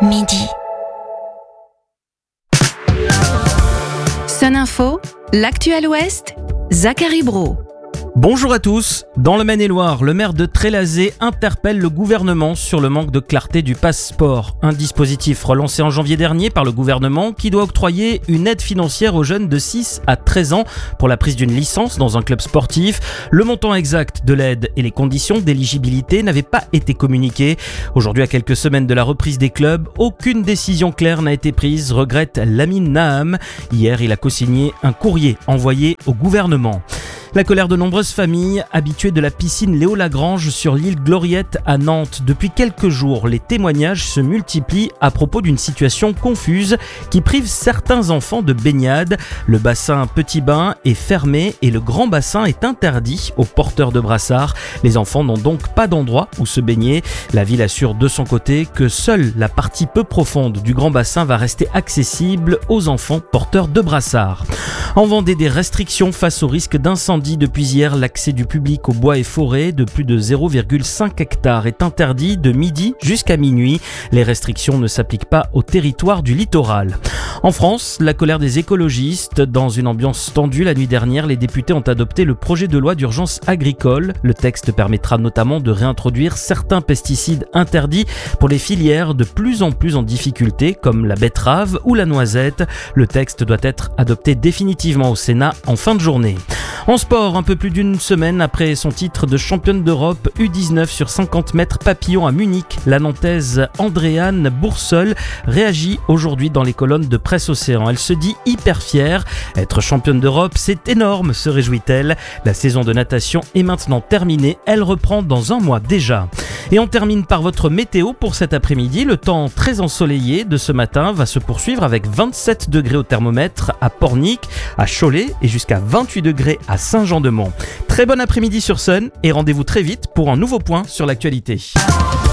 midi. Sun Info, l'actu à l'Ouest, Zachary Brault. Bonjour à tous. Dans le Maine-et-Loire, le maire de Trélazé interpelle le gouvernement sur le manque de clarté du passeport. Un dispositif relancé en janvier dernier par le gouvernement qui doit octroyer une aide financière aux jeunes de 6 à 13 ans pour la prise d'une licence dans un club sportif. Le montant exact de l'aide et les conditions d'éligibilité n'avaient pas été communiqués. Aujourd'hui, à quelques semaines de la reprise des clubs, aucune décision claire n'a été prise, regrette Lamine Naham. Hier, il a co-signé un courrier envoyé au gouvernement. La colère de nombreuses familles habituées de la piscine Léo Lagrange sur l'île Gloriette à Nantes. Depuis quelques jours, les témoignages se multiplient à propos d'une situation confuse qui prive certains enfants de baignade. Le bassin Petit Bain est fermé et le grand bassin est interdit aux porteurs de brassards. Les enfants n'ont donc pas d'endroit où se baigner. La ville assure de son côté que seule la partie peu profonde du grand bassin va rester accessible aux enfants porteurs de brassards. En Vendée, des restrictions face au risque d'incendie. Depuis hier, l'accès du public aux bois et forêts de plus de 0,5 hectares est interdit de midi jusqu'à minuit. Les restrictions ne s'appliquent pas au territoire du littoral. En France, la colère des écologistes. Dans une ambiance tendue la nuit dernière, les députés ont adopté le projet de loi d'urgence agricole. Le texte permettra notamment de réintroduire certains pesticides interdits pour les filières de plus en plus en difficulté, comme la betterave ou la noisette. Le texte doit être adopté définitivement au Sénat en fin de journée. En sport, un peu plus d'une semaine après son titre de championne d'Europe U19 sur 50 mètres papillon à Munich, la Nantaise Andréane Boursol réagit aujourd'hui dans les colonnes de Presse Océan. Elle se dit hyper fière. Être championne d'Europe, c'est énorme, se réjouit-elle. La saison de natation est maintenant terminée. Elle reprend dans un mois déjà. Et on termine par votre météo pour cet après-midi. Le temps très ensoleillé de ce matin va se poursuivre avec 27 degrés au thermomètre à Pornic, à Cholet et jusqu'à 28 degrés à Saint-Jean-de-Mont. Très bon après-midi sur Sun et rendez-vous très vite pour un nouveau point sur l'actualité.